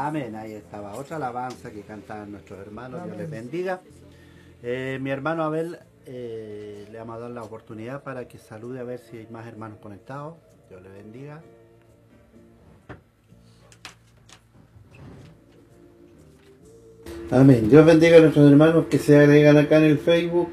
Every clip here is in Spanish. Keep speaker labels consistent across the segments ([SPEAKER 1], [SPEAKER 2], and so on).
[SPEAKER 1] Amén, ahí estaba otra alabanza que cantaban nuestros hermanos, Dios les bendiga. Mi hermano Abel, le vamos a dar la oportunidad para que salude a ver si hay más hermanos conectados. Dios les bendiga. Amén. Dios bendiga a nuestros hermanos que se agregan acá en el Facebook.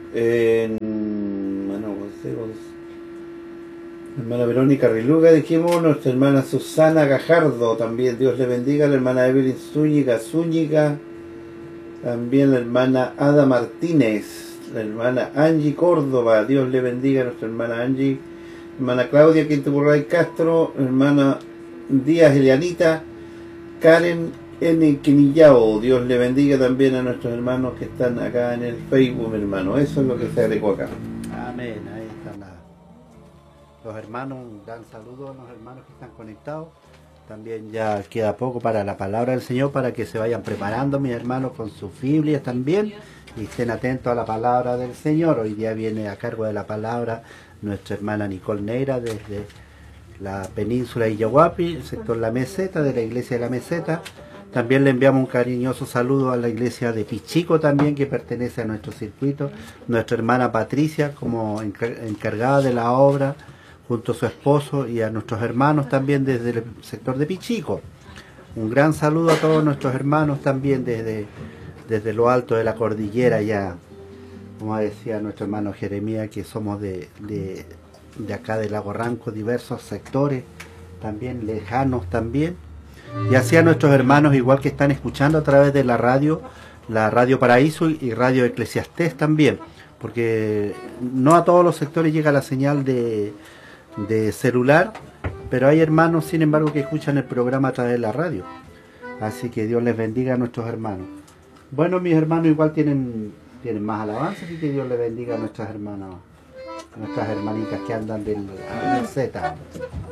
[SPEAKER 1] Hermana Verónica Riluga, dijimos, nuestra hermana Susana Gajardo, también Dios le bendiga, la hermana Evelyn Zúñiga, también la hermana Ada Martínez, la hermana Angie Córdoba, Dios le bendiga a nuestra hermana Angie, hermana Claudia Quinteburray Castro, hermana Díaz Elianita, Karen N. Quinillao, Dios le bendiga también a nuestros hermanos que están acá en el Facebook, mi hermano, eso es lo que se agregó acá. Amén, ahí están los hermanos, un gran saludo a los hermanos que están conectados. También ya queda poco para la palabra del Señor, para que se vayan preparando mis hermanos con sus Biblias también y estén atentos a la palabra del Señor. Hoy día viene a cargo de la palabra nuestra hermana Nicole Neira desde la península de Illahuapi, el sector La Meseta, de la iglesia de La Meseta. También le enviamos un cariñoso saludo a la iglesia de Pichico también, que pertenece a nuestro circuito. Nuestra hermana Patricia como encargada de la obra, junto a su esposo, y a nuestros hermanos también desde el sector de Pichico. Un gran saludo a todos nuestros hermanos también desde lo alto de la cordillera ya, como decía nuestro hermano Jeremías, que somos de acá de Lago Ranco, diversos sectores, también lejanos también. Y así a nuestros hermanos igual que están escuchando a través de la Radio Paraíso y Radio Eclesiastés también, porque no a todos los sectores llega la señal de celular, pero hay hermanos sin embargo que escuchan el programa a través de la radio. Así que Dios les bendiga a nuestros hermanos. Bueno, mis hermanos igual tienen más alabanzas, así que Dios les bendiga a nuestras hermanas, nuestras hermanitas que andan del Z.